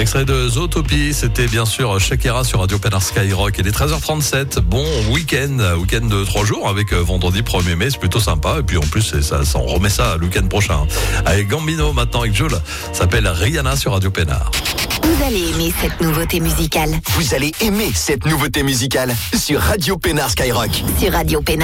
Extrait de Zootopie, c'était bien sûr Shakira sur Radio Pénard Skyrock. Il est 13h37, bon week-end de 3 jours avec vendredi 1er mai, c'est plutôt sympa. Et puis en plus, on remet ça le week-end prochain. Avec Gambino maintenant, avec Jules, ça s'appelle Rihanna sur Radio Pénard. Vous allez aimer cette nouveauté musicale. Vous allez aimer cette nouveauté musicale sur Radio Pénard Skyrock. Sur Radio Pénard.